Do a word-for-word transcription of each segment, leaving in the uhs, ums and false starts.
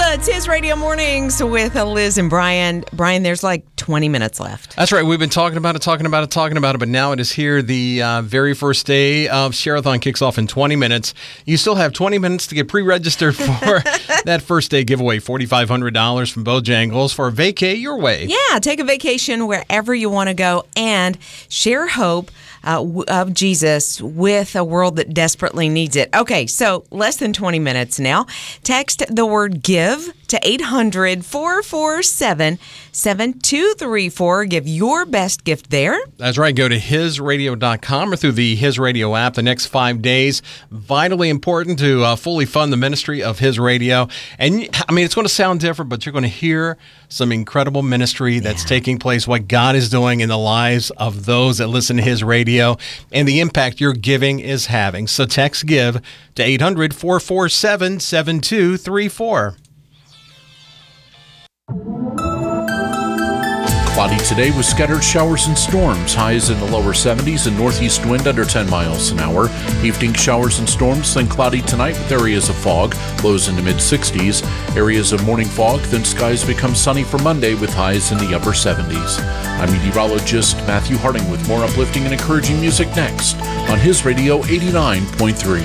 It's His Radio Mornings with Liz and Brian. Brian, there's like twenty minutes left. That's right. We've been talking about it, talking about it, talking about it, but now it is here. The uh, very first day of Share-a-thon kicks off in twenty minutes. You still have twenty minutes to get pre-registered for that first day giveaway, four thousand five hundred dollars from Bojangles for Vacay Your Way. Yeah, take a vacation wherever you want to go and share hope uh, of Jesus with a world that desperately needs it. Okay, so less than twenty minutes now. Text the word GIVE to eight hundred, four four seven, seven two three four. Give your best gift there. That's right. Go to his radio dot com or through the His Radio app. The next five days, vitally important to uh, fully fund the ministry of His Radio. And, I mean, it's going to sound different, but you're going to hear some incredible ministry that's yeah. taking place, what God is doing in the lives of those that listen to His Radio, and the impact your giving is having. So text GIVE to eight hundred, four four seven, seven two three four. Cloudy today with scattered showers and storms. Highs in the lower seventies and northeast wind under ten miles an hour. Evening showers and storms, then cloudy tonight with areas of fog. Lows in the mid sixties. Areas of morning fog, then skies become sunny for Monday with highs in the upper seventies. I'm meteorologist Matthew Harding with more uplifting and encouraging music next on His Radio eighty-nine point three.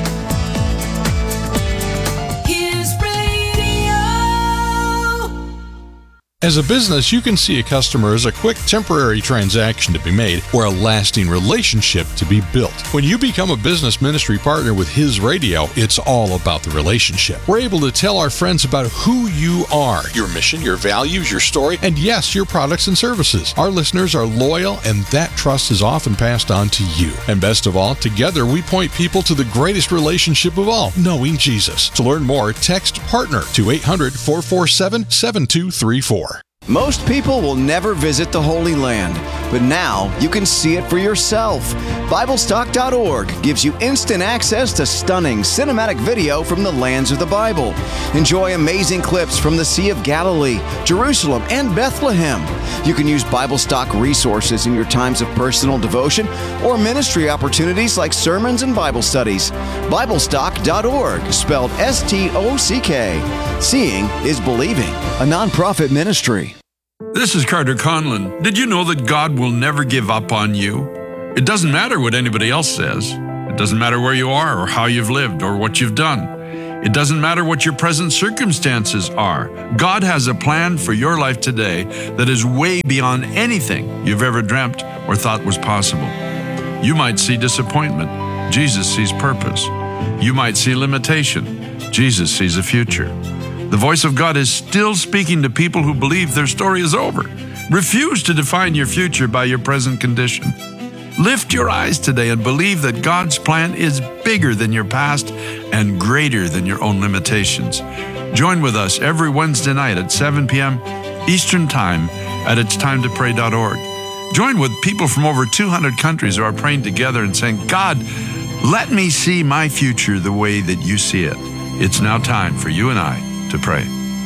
As a business, you can see a customer as a quick temporary transaction to be made or a lasting relationship to be built. When you become a business ministry partner with His Radio, it's all about the relationship. We're able to tell our friends about who you are, your mission, your values, your story, and yes, your products and services. Our listeners are loyal, and that trust is often passed on to you. And best of all, together we point people to the greatest relationship of all, knowing Jesus. To learn more, text PARTNER to eight hundred, four four seven, seven two three four. Most people will never visit the Holy Land, but now you can see it for yourself. Bible Stock dot org gives you instant access to stunning cinematic video from the lands of the Bible. Enjoy amazing clips from the Sea of Galilee, Jerusalem, and Bethlehem. You can use Bible Stock resources in your times of personal devotion or ministry opportunities like sermons and Bible studies. Bible Stock dot org, spelled S T O C K. Seeing is believing, a nonprofit ministry. This is Carter Conlon. Did you know that God will never give up on you? It doesn't matter what anybody else says. It doesn't matter where you are or how you've lived or what you've done. It doesn't matter what your present circumstances are. God has a plan for your life today that is way beyond anything you've ever dreamt or thought was possible. You might see disappointment. Jesus sees purpose. You might see limitation. Jesus sees a future. The voice of God is still speaking to people who believe their story is over. Refuse to define your future by your present condition. Lift your eyes today and believe that God's plan is bigger than your past and greater than your own limitations. Join with us every Wednesday night at seven p.m. Eastern Time at its time to pray dot org. Join with people from over two hundred countries who are praying together and saying, God, let me see my future the way that you see it. It's now time for you and I to pray.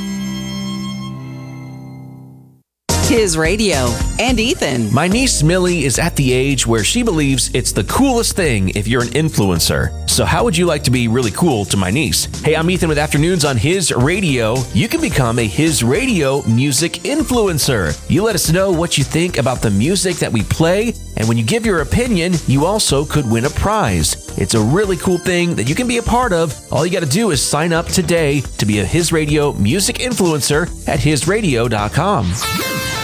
His Radio and Ethan. My niece Millie is at the age where she believes it's the coolest thing if you're an influencer. So how would you like to be really cool to my niece? Hey, I'm Ethan with Afternoons on His Radio. You can become a His Radio music influencer. You let us know what you think about the music that we play, and when you give your opinion, you also could win a prize. It's a really cool thing that you can be a part of. All you got to do is sign up today to be a His Radio music influencer at his radio dot com.